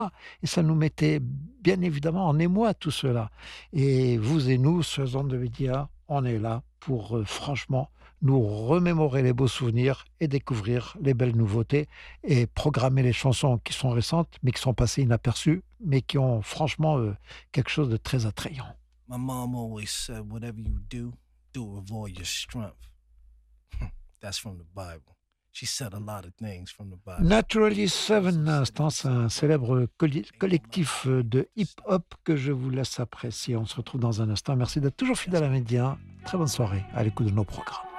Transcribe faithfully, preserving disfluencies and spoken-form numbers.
et ça nous mettait bien évidemment en émoi tout cela et vous et nous, sur les ondes de médias, on est là pour, heu, franchement nous remémorer les beaux souvenirs et découvrir les belles nouveautés et programmer les chansons qui sont récentes, mais qui sont passées inaperçues, mais qui ont franchement, heu, quelque chose de très attrayant. My mom always said, "Whatever you do, do it with all your strength." That's from the Bible. She said a lot of things from the Bible. Naturally She also Seven, à said, l'instant, "You c'est un can't célèbre colli ain't no collectif, mountain heu, that de won't stop." hip-hop que je vous laisse apprécier. On se retrouve dans un instant. Merci d'être toujours That's fidèle à Média. Très bonne soirée à l'écoute de nos programmes.